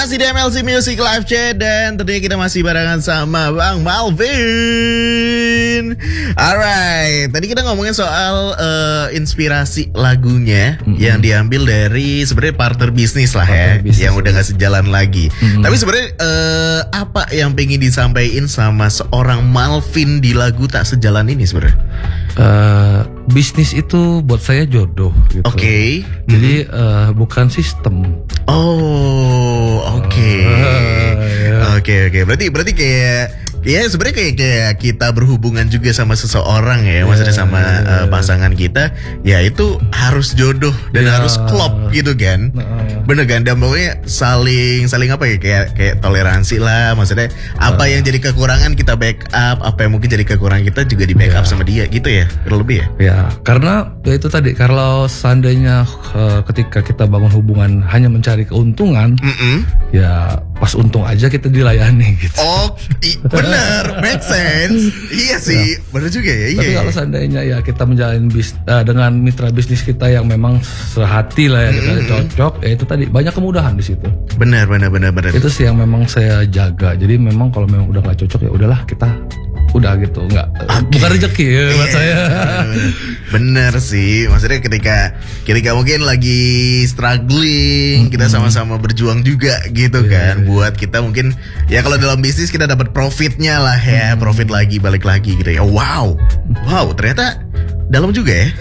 Masih di MLC Music Live Chat dan tentunya kita masih barengan sama Bang Malvin. Alright, tadi kita ngomongin soal inspirasi lagunya yang diambil dari sebenarnya partner bisnis lah yang udah gak sejalan lagi. Tapi sebenarnya apa yang pengen disampaikan sama seorang Malvin di lagu Tak Sejalan ini sebenarnya? Bisnis itu buat saya jodoh gitu. Oke. Jadi bukan sistem. Oh, oke. Oke. Berarti kayak ya sebenarnya kayak kita berhubungan juga sama seseorang ya, maksudnya sama pasangan kita, ya itu harus jodoh dan harus klop gitu kan. Bener kan? Dan pokoknya saling apa ya, kayak toleransi lah, maksudnya apa yang jadi kekurangan kita backup, apa yang mungkin jadi kekurangan kita juga di backup sama dia gitu ya, lebih ya. Ya, karena ya itu tadi, kalau seandainya ketika kita bangun hubungan hanya mencari keuntungan, ya pas untung aja kita dilayani gitu. Oh, bener, make sense. Iya sih, bener juga ya. Tapi kalau seandainya ya kita menjalin dengan mitra bisnis kita yang memang sehati lah ya, kita cocok, ya itu tadi banyak kemudahan di situ. Benar. Itu sih yang memang saya jaga. Jadi memang kalau memang udah nggak cocok ya udahlah, kita udah gitu, bukan rezeki ya buat saya. Bener sih, maksudnya ketika mungkin lagi struggling, kita sama-sama berjuang juga gitu kan, buat kita mungkin ya kalau dalam bisnis kita dapat profitnya lah ya, profit lagi balik lagi gitu ya. Wow, ternyata dalam juga ya.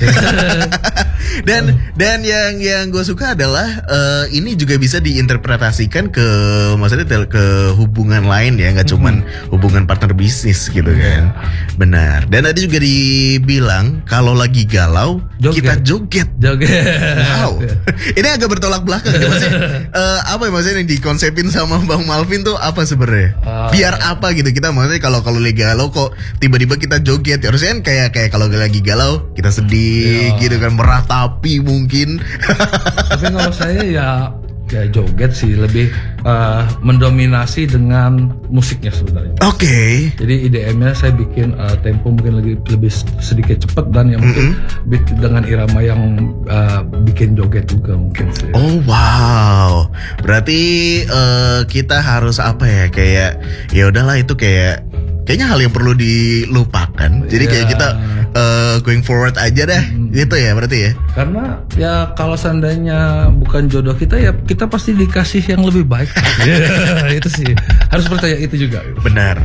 dan yang gue suka adalah ini juga bisa diinterpretasikan ke maksudnya ke hubungan lain ya, nggak cuman hubungan partner bisnis gitu kan. Benar. Dan tadi juga dibilang kalau lagi galau kita joget. Wow. Ini agak bertolak belakang ya, maksudnya apa ya, maksudnya yang dikonsepin sama Bang Malvin tuh apa sebenarnya? Biar apa gitu, kita maksudnya kalau lagi galau kok tiba-tiba kita joget ya, harusnya kan kayak kalau lagi galau kita sedih gitu kan, meratapi mungkin. Tapi kalau saya ya joget sih lebih mendominasi dengan musiknya sebenarnya. Oke. Jadi IDM-nya saya bikin tempo mungkin lebih sedikit cepat, dan yang mungkin beat dengan irama yang bikin joget juga mungkin sih. Oh wow. Berarti kita harus apa ya, kayak ya udahlah itu kayaknya hal yang perlu dilupakan. Jadi kayak kita going forward aja dah, gitu ya berarti ya. Karena ya kalau seandainya bukan jodoh kita, ya kita pasti dikasih yang lebih baik. Itu sih harus percaya itu juga. Benar.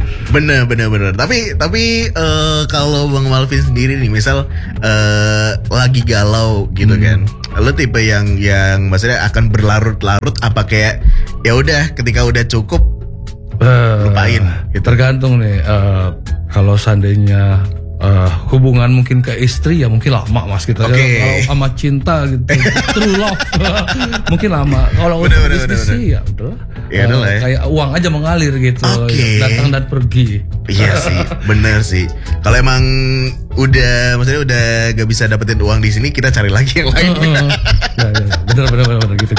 Tapi kalau Bang Malvin sendiri nih, misal lagi galau gitu kan, lo tipe yang maksudnya akan berlarut-larut, apa kayak ya udah ketika udah cukup lupain gitu. Tergantung nih, kalau seandainya hubungan mungkin ke istri ya mungkin lama mas kita. Kalau sama cinta gitu, true love mungkin lama. Kalau udah bisnis sih ya udahlah, kayak uang aja mengalir gitu, datang dan pergi. Iya sih, bener sih. Kalau emang maksudnya udah gak bisa dapetin uang di sini, kita cari lagi yang lain. Ya, bener gitu.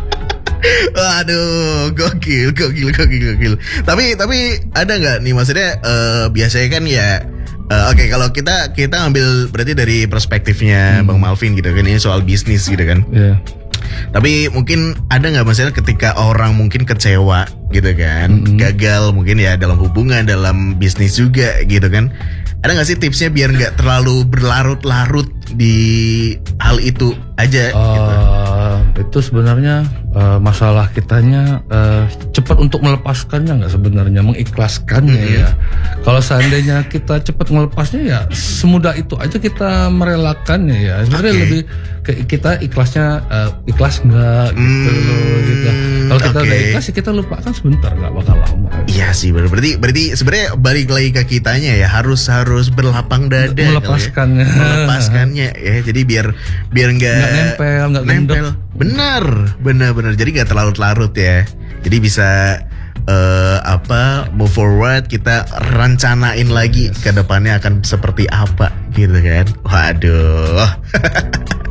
Waduh, gokil. Tapi ada nggak nih, maksudnya biasanya kan ya, kalau kita ngambil berarti dari perspektifnya Bang Malvin gitu kan, ini soal bisnis gitu kan. Tapi mungkin ada nggak masalah ketika orang mungkin kecewa gitu kan, gagal mungkin ya dalam hubungan, dalam bisnis juga gitu kan. Ada nggak sih tipsnya biar nggak terlalu berlarut-larut di hal itu aja gitu? Itu sebenarnya masalah kitanya cepat untuk melepaskannya nggak sebenarnya, mengikhlaskannya ya. Kalau seandainya kita cepat melepasnya ya semudah itu aja kita merelakannya ya. Sebenarnya lebih kita ikhlasnya ikhlas nggak gitu. Kalau kita udah ikhlas ya kita lupakan sebentar, nggak bakal lama. Iya sih, berarti sebenarnya balik lagi ke kitanya ya, harus berlapang dada melepaskannya ya. Jadi biar nggak nempel. Benar. Jadi nggak terlarut-larut ya. Jadi bisa move forward, kita rencanain lagi ke depannya akan seperti apa gitu kan. Waduh.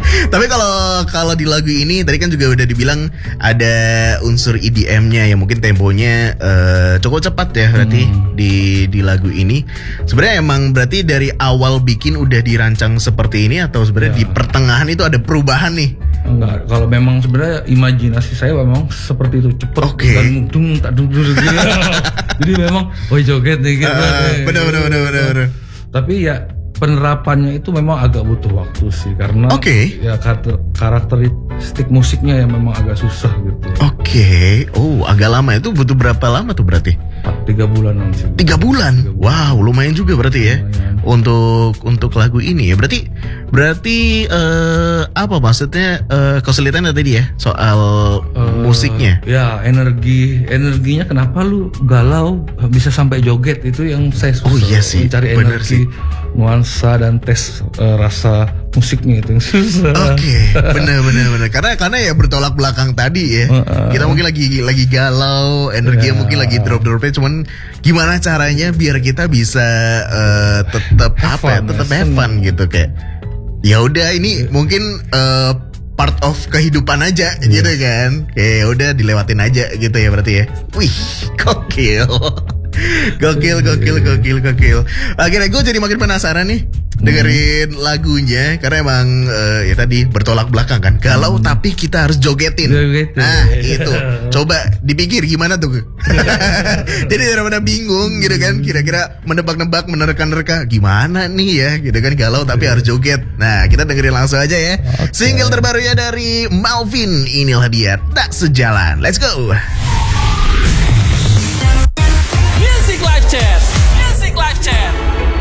Tapi kalau di lagu ini tadi kan juga udah dibilang ada unsur EDM-nya yang mungkin temponya cukup cepat ya berarti di lagu ini. Sebenarnya emang berarti dari awal bikin udah dirancang seperti ini atau sebenarnya di pertengahan itu ada perubahan nih? Enggak, kalau memang sebenarnya imajinasi saya memang seperti itu, cepet dan tak dung. Jadi memang joget nih gitu. Benar. Tapi ya penerapannya itu memang agak butuh waktu sih karena ya karakteristik musiknya yang memang agak susah gitu. Agak lama. Itu butuh berapa lama tuh berarti? 3 bulanan sih. 3 bulan? Wow, lumayan juga berarti ya. Untuk lagu ini ya. Berarti apa maksudnya kesulitannya tadi ya soal musiknya? Ya, energinya kenapa lu galau bisa sampai joget, itu yang saya susah. Iya sih, mencari energi, nuansa dan tes rasa musiknya itu yang susah. Benar. Karena ya bertolak belakang tadi ya. Kita mungkin lagi galau, energinya mungkin lagi drop-dropnya, cuman gimana caranya biar kita bisa tetap have fun gitu kayak. Ya udah ini mungkin part of kehidupan aja gitu kan. Kayak udah dilewatin aja gitu ya berarti ya. Wih, gokil. Akhirnya gue jadi makin penasaran nih dengerin lagunya karena emang ya tadi bertolak belakang kan. Galau tapi kita harus jogetin. Nah itu coba dipikir gimana tuh. Jadi daripada bingung gitu kan, kira-kira menebak-nebak, menerka-nerka gimana nih ya gitu kan, galau tapi harus joget. Nah kita dengerin langsung aja ya. Single terbarunya dari Malvin, inilah dia Tak Sejalan. Let's go.